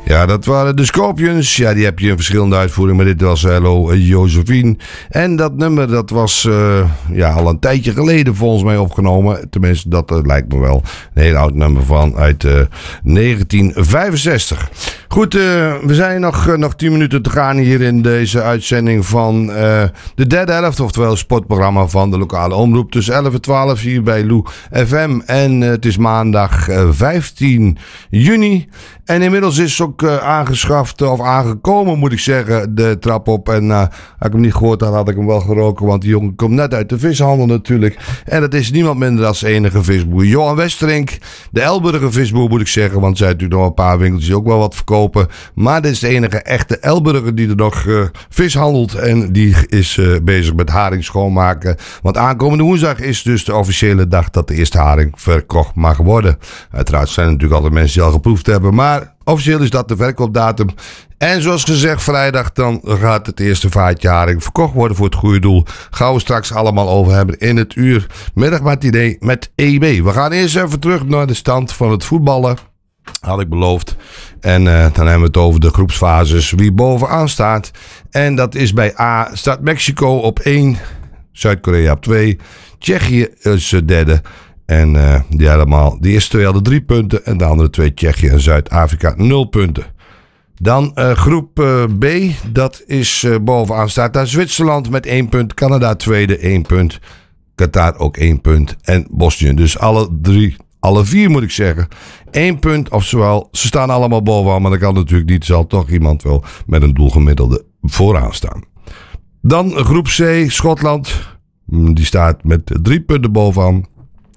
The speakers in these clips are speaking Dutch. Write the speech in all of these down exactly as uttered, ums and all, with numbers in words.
Ja, dat waren de Scorpions. Ja, die heb je in verschillende uitvoeringen, maar dit was Hello Josephine. En dat nummer, dat was uh, ja, al een tijdje geleden volgens mij opgenomen. Tenminste, dat uh, lijkt me wel een heel oud nummer van uit uh, negentien vijfenzestig. Goed, uh, we zijn nog, uh, nog tien minuten te gaan hier in deze uitzending van uh, de derde helft. Oftewel het sportprogramma van de lokale omroep. Tussen elf en twaalf hier bij Lou F M. En uh, het is maandag uh, vijftien juni. En inmiddels is ook uh, aangeschaft, of aangekomen moet ik zeggen, de trap op. En uh, had ik hem niet gehoord, dan had ik hem wel geroken. Want die jongen komt net uit de vishandel natuurlijk. En dat is niemand minder dan de enige visboer Johan Westerink. De Elburger visboer moet ik zeggen. Want er zijn natuurlijk nog een paar winkeltjes die ook wel wat verkopen. Maar dit is de enige echte Elburger die er nog uh, vis handelt. En die is uh, bezig met haring schoonmaken. Want aankomende woensdag is dus de officiële dag dat de eerste haring verkocht mag worden. Uiteraard zijn er natuurlijk altijd mensen die al geproefd hebben. Maar officieel is dat de verkoopdatum. En zoals gezegd, vrijdag dan gaat het eerste vaatje haring verkocht worden voor het goede doel. Gaan we straks allemaal over hebben in het uur middagmatinee met E B. We gaan eerst even terug naar de stand van het voetballen. Had ik beloofd. En uh, dan hebben we het over de groepsfases. Wie bovenaan staat. En dat is bij A staat Mexico op één. Zuid-Korea op twee. Tsjechië is uh, derde. En uh, die allemaal, de eerste twee hadden drie punten. En de andere twee, Tsjechië en Zuid-Afrika, nul punten. Dan uh, groep uh, B, dat is uh, bovenaan staat daar Zwitserland met één punt. Canada tweede, één punt. Qatar ook één punt. En Bosnië. Dus alle drie, alle vier moet ik zeggen. één punt, oftewel, ze staan allemaal bovenaan. Maar dat kan natuurlijk niet. Zal toch iemand wel met een doelgemiddelde vooraan staan. Dan groep C, Schotland. Die staat met drie punten bovenaan.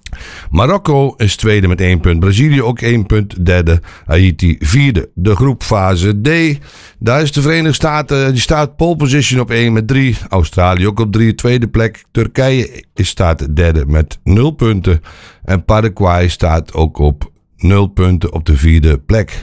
Marokko is tweede met één punt. Brazilië ook één punt. Derde. Haiti vierde. De groepfase D. Daar is de Verenigde Staten. Die staat pole position op één met drie. Australië ook op drie. Tweede plek. Turkije staat derde met nul punten. En Paraguay staat ook op nul punten op de vierde plek.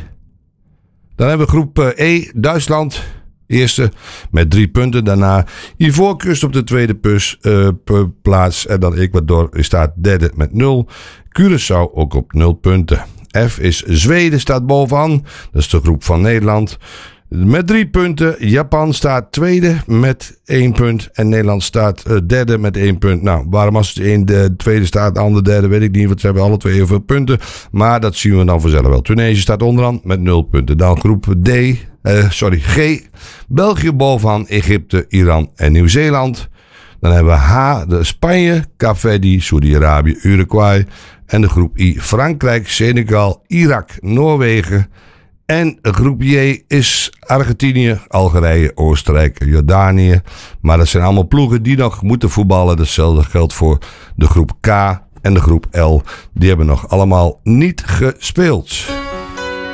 Dan hebben we groep E. Duitsland. Eerste met drie punten. Daarna Ivoorkust op de tweede pus, uh, plaats. En dan Ecuador staat derde met nul. Curaçao ook op nul punten. F is Zweden, staat bovenaan. Dat is de groep van Nederland. Met drie punten. Japan staat tweede met één punt. En Nederland staat uh, derde met één punt. Nou, waarom als de een de tweede staat, de ander derde, weet ik niet. Want ze hebben alle twee heel veel punten. Maar dat zien we dan vanzelf wel. Tunesië staat onderaan met nul punten. Dan groep D. Uh, sorry, G. België bovenaan, Egypte, Iran en Nieuw-Zeeland. Dan hebben we H, de Spanje, Kaapverdi, Saudi-Arabië, Uruguay. En de groep I, Frankrijk, Senegal, Irak, Noorwegen. En groep J is Argentinië, Algerije, Oostenrijk, Jordanië. Maar dat zijn allemaal ploegen die nog moeten voetballen. Hetzelfde geldt voor de groep K en de groep L. Die hebben nog allemaal niet gespeeld.